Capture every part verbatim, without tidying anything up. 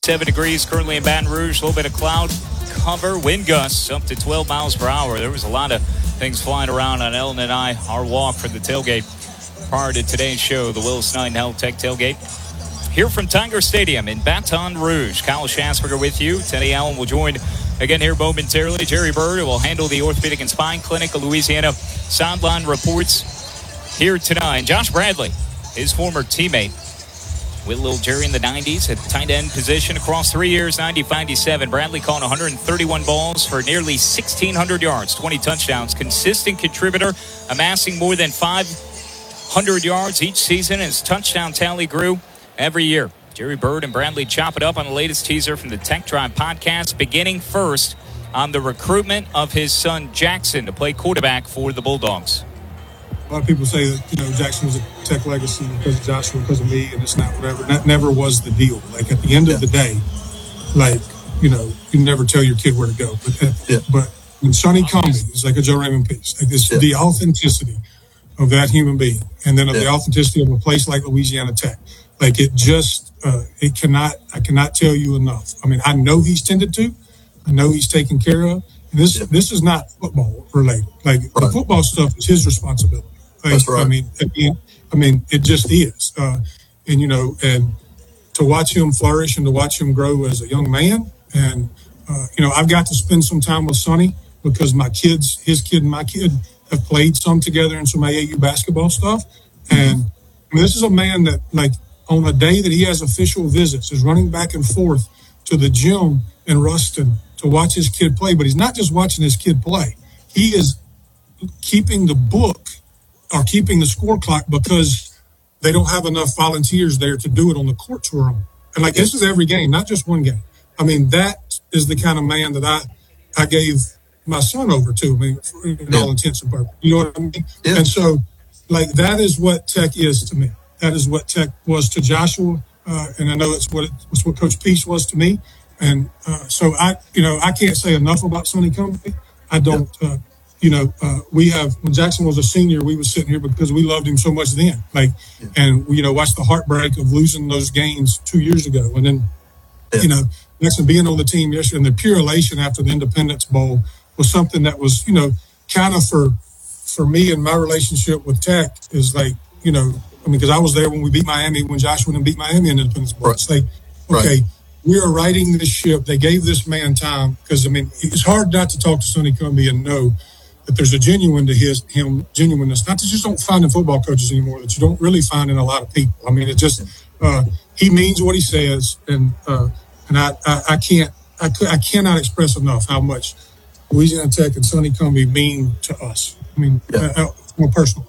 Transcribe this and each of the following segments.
Seven degrees currently in Baton Rouge. A little bit of cloud cover. Wind gusts up to twelve miles per hour. There was a lot of things flying around on Ellen and I, our walk from the tailgate prior to today's show, the Willis Knight Health Tech tailgate. Here from Tiger Stadium in Baton Rouge. Kyle Schasberger with you. Teddy Allen will join again here momentarily. Jerry Bird will handle the Orthopedic and Spine Clinic of Louisiana sideline reports here tonight. Josh Bradley, his former teammate, with little Jerry in the nineties at tight end position across three years, ninety ninety-seven. Bradley caught one hundred thirty-one balls for nearly sixteen hundred yards, twenty touchdowns. Consistent contributor, amassing more than five hundred yards each season. His touchdown tally grew every year. Jerry Bird and Bradley chop it up on the latest teaser from the Tech Drive podcast, beginning first on the recruitment of his son Jackson to play quarterback for the Bulldogs. A lot of people say that, you know, Jackson was a Tech legacy because of Joshua, because of me, and it's not whatever. That never was the deal. Like, at the end of the day, like, you know, you never tell your kid where to go. But uh, yeah. but when Sonny Cumbie is like a Joe Raymond piece, like this, yeah. the authenticity of that human being, and then of yeah. the authenticity of a place like Louisiana Tech, like it just, uh, it cannot, I cannot tell you enough. I mean, I know he's tended to, I know he's taken care of. And this, yeah. this is not football related. Like, right. the football stuff is his responsibility. Like, That's right. I mean, again, I mean, it just is. Uh, and, you know, and to watch him flourish and to watch him grow as a young man. And, uh, you know, I've got to spend some time with Sonny because my kids, his kid and my kid have played some together in some A A U basketball stuff. And I mean, this is a man that, like, on a day that he has official visits, is running back and forth to the gym in Ruston to watch his kid play. But he's not just watching his kid play. He is keeping the book or keeping the score clock because they don't have enough volunteers there to do it on the courts we're on. And, like, this is every game, not just one game. I mean, that is the kind of man that I I gave my son over to, I mean, for, in yeah. all intents and purposes. You know what I mean? Yeah. And so, like, that is what Tech is to me. That is what Tech was to Joshua. Uh, and I know it's what, it, it's what Coach Peace was to me. And uh, so, I, you know, I can't say enough about Sonny Cumbie. I don't, yeah. uh, you know, uh, we have, when Jackson was a senior, we were sitting here because we loved him so much then. Like, yeah. and, you know, watched the heartbreak of losing those games two years ago. And then, yeah. you know, Jackson being on the team yesterday and the pure elation after the Independence Bowl was something that was, you know, kind of for, for me and my relationship with Tech is like, you know, I mean, because I was there when we beat Miami, when Joshua and beat Miami in the Independence Bowl. Right. It's like, okay, right. we are riding this ship. They gave this man time because, I mean, it's hard not to talk to Sonny Cumbie and know that there's a genuine to his him genuineness. Not that you just don't find in football coaches anymore, that you don't really find in a lot of people. I mean, it just uh, he means what he says, and uh, and I, I I can't I I cannot express enough how much Louisiana Tech and Sonny Cumbie mean to us. I mean, yeah. uh, more personal.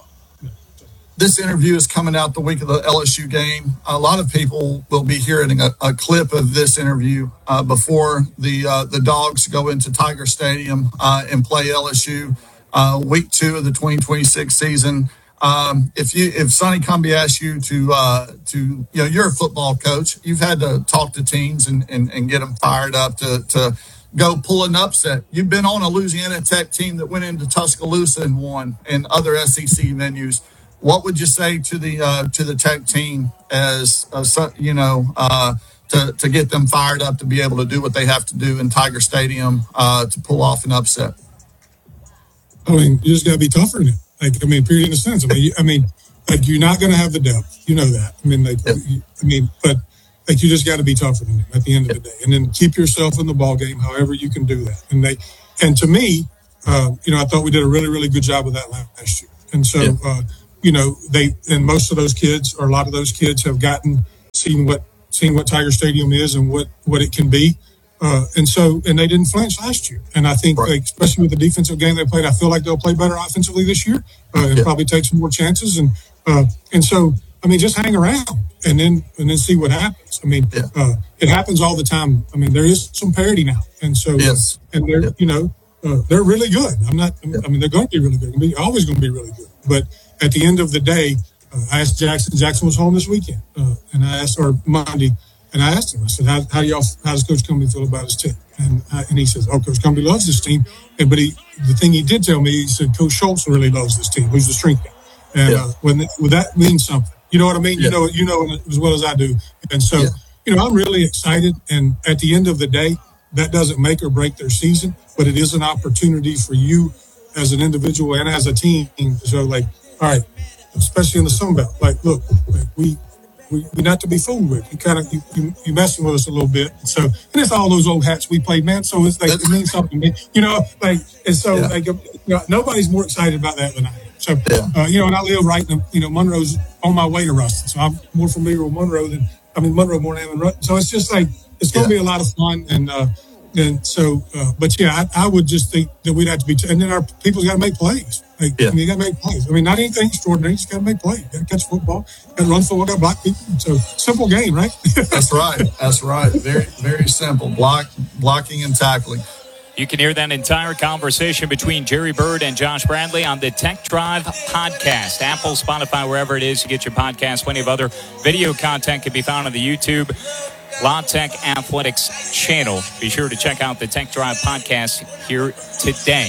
This interview is coming out the week of the L S U game. A lot of people will be hearing a, a clip of this interview uh, before the uh, the Dogs go into Tiger Stadium uh, and play L S U uh, week two of the twenty twenty-six season. Um, if you if Sonny Cumbie asks you to uh, to you know you're a football coach, you've had to talk to teams and, and, and get them fired up to to go pull an upset. You've been on a Louisiana Tech team that went into Tuscaloosa and won, and other S E C venues. What would you say to the uh, to the Tech team as uh, you know uh, to to get them fired up to be able to do what they have to do in Tiger Stadium uh, to pull off an upset? I mean, you just got to be tougher than it. Like, I mean, period in a sense. I mean, you, I mean, like you're not going to have the depth. You know that. I mean, like, yep. you, I mean, but like you just got to be tougher than it at the end yep. of the day, and then keep yourself in the ball game, however you can do that. And they, and to me, uh, you know, I thought we did a really, really good job of that last year, and so. Yep. Uh, You know, they and most of those kids, or a lot of those kids, have gotten seen what seen what Tiger Stadium is and what, what it can be, uh, and so and they didn't flinch last year. And I think, right. like, especially with the defensive game they played, I feel like they'll play better offensively this year uh, and yeah. probably take some more chances. And uh, and so, I mean, just hang around and then and then see what happens. I mean, yeah. uh, it happens all the time. I mean, there is some parity now, and so yes. and they're yeah. you know uh, they're really good. I'm not. Yeah. I mean, they're going to be really good. They're always going to be really good, but. At the end of the day, uh, I asked Jackson. Jackson was home this weekend, uh, and I asked, or Monday, and I asked him. I said, "How, how do y'all? How does Coach Cumbie feel about his team?" And I, and he says, "Oh, Coach Cumbie loves this team." And but he, the thing he did tell me, he said, "Coach Schultz really loves this team. Who's the strength guy?" And yeah. uh, when well, that means something, you know what I mean? Yeah. You know, you know as well as I do. And so, yeah. you know, I'm really excited. And at the end of the day, that doesn't make or break their season, but it is an opportunity for you as an individual and as a team to show, like, all right, especially in the Sun Belt, like, look, like we, we, we're not to be fooled with. You kind of, you, you, you messing with us a little bit. And so, and it's all those old hats we played, man. So it's like, it means something to me, you know, like, and so, yeah. like, you know, nobody's more excited about that than I am. So, yeah. uh, you know, and I live right in, you know, Monroe's on my way to Ruston. So I'm more familiar with Monroe than, I mean, Monroe more than Ruston. So it's just like, it's going to yeah. be a lot of fun. And, uh, and so, uh, but yeah, I, I would just think that we'd have to be, t- and then our people's got to make plays. Like, yeah. I mean, you got to make plays. I mean, not anything extraordinary. You just got to make plays. You got to catch football. Got to run football. Got to block people. So simple game, right? That's right. That's right. Very, very simple. Block, blocking and tackling. You can hear that entire conversation between Jerry Bird and Josh Bradley on the Tech Drive podcast. Apple, Spotify, wherever it is you get your podcast. Plenty of other video content can be found on the YouTube La Tech Athletics channel. Be sure to check out the Tech Drive podcast here today.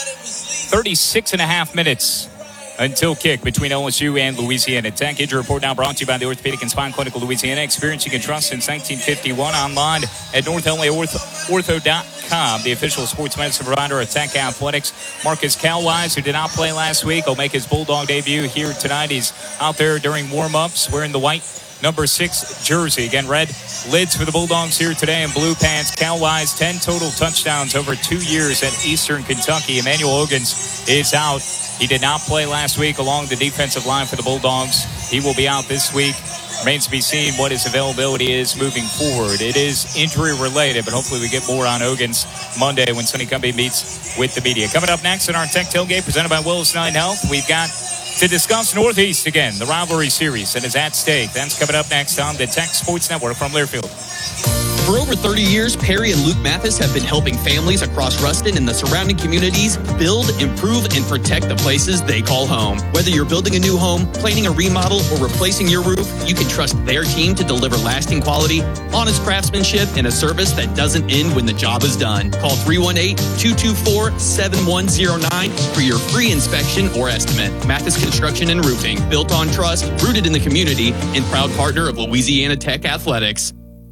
thirty-six and a half minutes until kick between L S U and Louisiana Tech. Injury report now brought to you by the Orthopedic and Spine Clinic of Louisiana. Experience you can trust since nineteen fifty-one. Online at north l a ortho dot com, the official sports medicine provider of Tech Athletics. Marcus Kalwise, who did not play last week, will make his Bulldog debut here tonight. He's out there during warm-ups wearing the white number six jersey. Again, red lids for the Bulldogs here today in blue pants. Kalwise, ten total touchdowns over two years at Eastern Kentucky. Emmanuel Ogans is out. He did not play last week along the defensive line for the Bulldogs. He will be out this week. Remains to be seen what his availability is moving forward. It is injury related, but hopefully we get more on Ogans Monday when Sonny Cumbie meets with the media. Coming up next in our Tech Tailgate presented by Willis Nine Health, we've got to discuss Northeast again, the rivalry series that is at stake. That's coming up next on the Tech Sports Network from Learfield. For over thirty years, Perry and Luke Mathis have been helping families across Ruston and the surrounding communities build, improve, and protect the places they call home. Whether you're building a new home, planning a remodel, or replacing your roof, you can trust their team to deliver lasting quality, honest craftsmanship, and a service that doesn't end when the job is done. Call three one eight, two two four, seven one zero nine for your free inspection or estimate. Mathis Construction and Roofing, built on trust, rooted in the community, and proud partner of Louisiana Tech Athletics.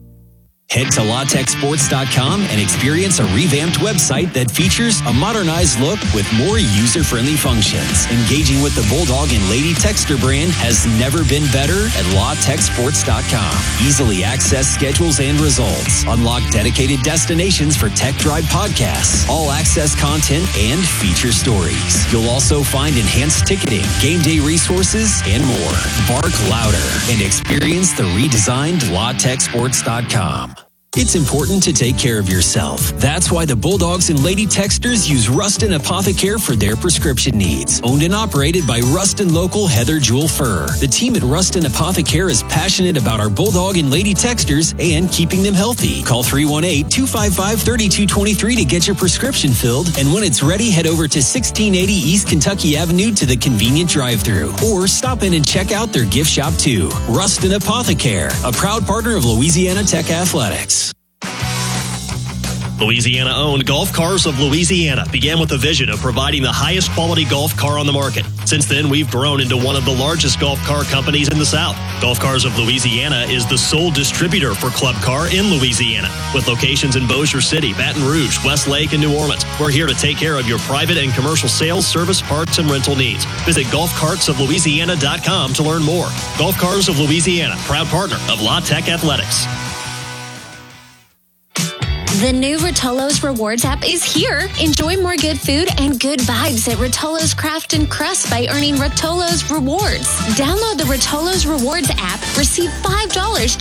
Head to La Tech Sports dot com and experience a revamped website that features a modernized look with more user-friendly functions. Engaging with the Bulldog and Lady Texter brand has never been better at La Tech Sports dot com. Easily access schedules and results. Unlock dedicated destinations for Tech Drive podcasts, all-access content, and feature stories. You'll also find enhanced ticketing, game day resources, and more. Bark louder and experience the redesigned La Tech Sports dot com. It's important to take care of yourself. That's why the Bulldogs and Lady Texters use Ruston Apothecare for their prescription needs. Owned and operated by Ruston local Heather Jewell Furr. The team at Ruston Apothecare is passionate about our Bulldog and Lady Texters and keeping them healthy. Call three one eight, two five five, three two two three to get your prescription filled. And when it's ready, head over to sixteen eighty East Kentucky Avenue to the convenient drive-thru. Or stop in and check out their gift shop too. Ruston Apothecare, a proud partner of Louisiana Tech Athletics. Louisiana-owned Golf Cars of Louisiana began with a vision of providing the highest quality golf car on the market. Since then, we've grown into one of the largest golf car companies in the South. Golf Cars of Louisiana is the sole distributor for Club Car in Louisiana. With locations in Bossier City, Baton Rouge, Westlake, and New Orleans, we're here to take care of your private and commercial sales, service, parts, and rental needs. Visit golf carts of louisiana dot com to learn more. Golf Cars of Louisiana, proud partner of La Tech Athletics. The new Rotolo's Rewards app is here. Enjoy more good food and good vibes at Rotolo's Craft and Crust by earning Rotolo's Rewards. Download the Rotolo's Rewards app, receive five dollars